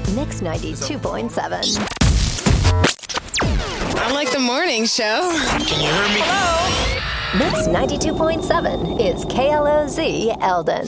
Mix 92.7. I like the morning show. Can you hear me? Hello? Mix 92.7 is KLOZ Eldon.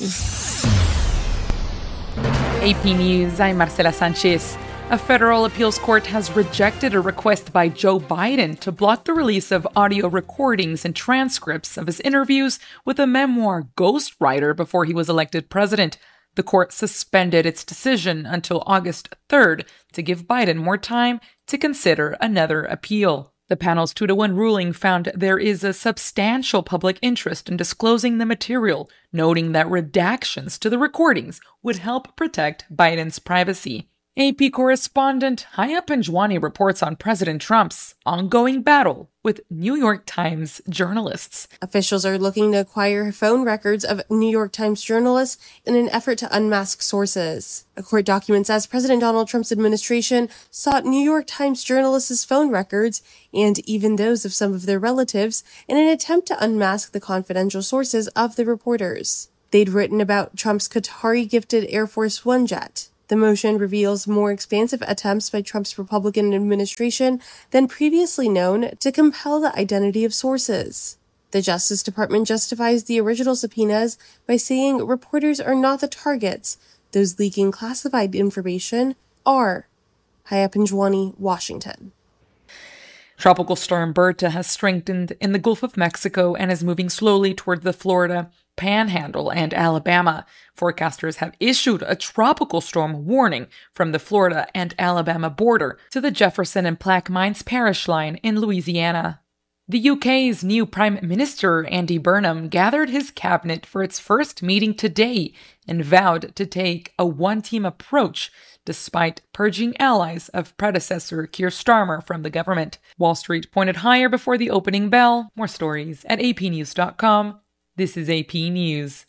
AP News, I'm Marcela Sanchez. A federal appeals court has rejected a request by Joe Biden to block the release of audio recordings and transcripts of his interviews with a memoir ghostwriter before he was elected president. The court suspended its decision until August 3rd to give Biden more time to consider another appeal. The panel's 2-1 ruling found there is a substantial public interest in disclosing the material, noting that redactions to the recordings would help protect Biden's privacy. AP correspondent Haya Panjwani reports on President Trump's ongoing battle with New York Times journalists. Officials are looking to acquire phone records of New York Times journalists in an effort to unmask sources. A court document says President Donald Trump's administration sought New York Times journalists' phone records and even those of some of their relatives in an attempt to unmask the confidential sources of the reporters. They'd written about Trump's Qatari-gifted Air Force One jet. The motion reveals more expansive attempts by Trump's Republican administration than previously known to compel the identity of sources. The Justice Department justifies the original subpoenas by saying reporters are not the targets. Those leaking classified information are. Haya Panjwani, Washington. Tropical storm Berta has strengthened in the Gulf of Mexico and is moving slowly toward the Florida Panhandle and Alabama. Forecasters have issued a tropical storm warning from the Florida and Alabama border to the Jefferson and Plaquemines Parish line in Louisiana. The UK's new Prime Minister, Andy Burnham, gathered his cabinet for its first meeting today and vowed to take a one-team approach despite purging allies of predecessor Keir Starmer from the government. Wall Street pointed higher before the opening bell. More stories at apnews.com. This is AP News.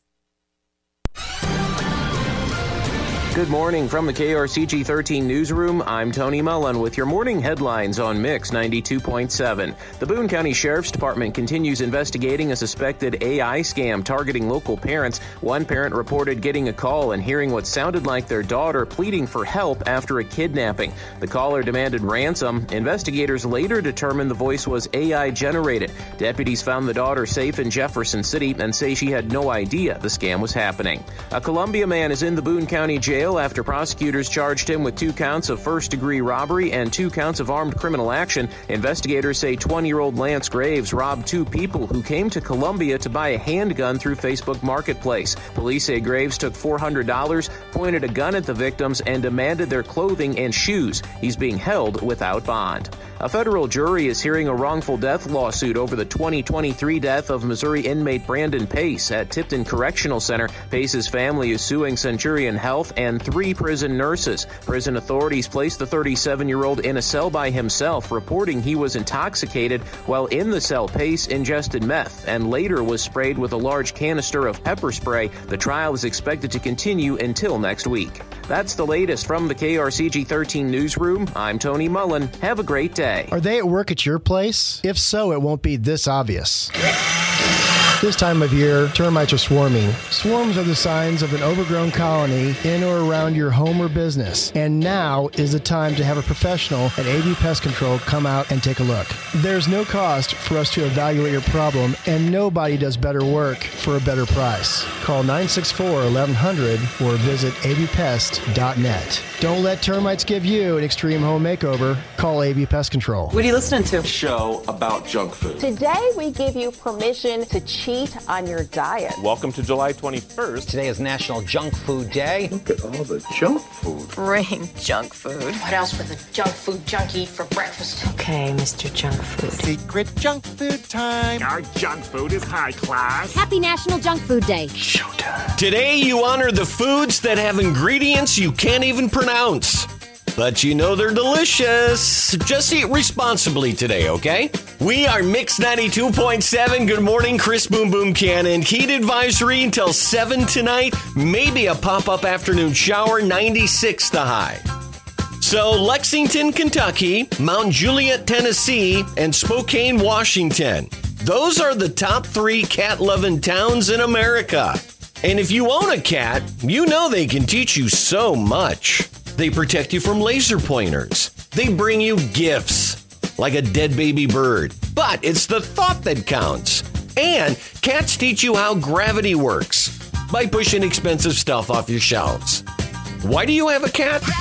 Good morning from the KRCG 13 newsroom. I'm Tony Mullen with your morning headlines on Mix 92.7. The Boone County Sheriff's Department continues investigating a suspected AI scam targeting local parents. One parent reported getting a call and hearing what sounded like their daughter pleading for help after a kidnapping. The caller demanded ransom. Investigators later determined the voice was AI generated. Deputies found the daughter safe in Jefferson City and say she had no idea the scam was happening. A Columbia man is in the Boone County Jail after prosecutors charged him with 2 counts of first-degree robbery and 2 counts of armed criminal action. Investigators say 20-year-old Lance Graves robbed 2 people who came to Columbia to buy a handgun through Facebook Marketplace. Police say Graves took $400, pointed a gun at the victims, and demanded their clothing and shoes. He's being held without bond. A federal jury is hearing a wrongful death lawsuit over the 2023 death of Missouri inmate Brandon Pace at Tipton Correctional Center. Pace's family is suing Centurion Health and 3 prison nurses. Prison authorities placed the 37-year-old in a cell by himself, reporting he was intoxicated. While in the cell, Pace ingested meth and later was sprayed with a large canister of pepper spray. The trial is expected to continue until next week. That's the latest from the KRCG 13 newsroom. I'm Tony Mullen. Have a great day. Are they at work at your place? If so, it won't be this obvious. This time of year, termites are swarming. Swarms are the signs of an overgrown colony in or around your home or business. And now is the time to have a professional at AV Pest Control come out and take a look. There's no cost for us to evaluate your problem, and nobody does better work for a better price. Call 964-1100 or visit avpest.net. Don't let termites give you an extreme home makeover. Call AV Pest Control. What are you listening to? Show about junk food. Today we give you permission to cheat on your diet. Welcome to July 21st. Today is National Junk Food Day. Look at all the junk food. Bring junk food. What else would the junk food junkie for breakfast? Okay, Mr. Junk Food. Secret junk food time. Our junk food is high class. Happy National Junk Food Day. Showtime. Today you honor the foods that have ingredients you can't even pronounce. But you know they're delicious. Just eat responsibly today, okay? We are Mix 92.7. Good morning, Chris Boom Boom Cannon. Heat advisory until 7 tonight. Maybe a pop-up afternoon shower, 96 the high. So Lexington, Kentucky, Mount Juliet, Tennessee, and Spokane, Washington. Those are the top 3 cat-loving towns in America. And if you own a cat, you know they can teach you so much. They protect you from laser pointers. They bring you gifts, like a dead baby bird. But it's the thought that counts. And cats teach you how gravity works by pushing expensive stuff off your shelves. Why do you have a cat?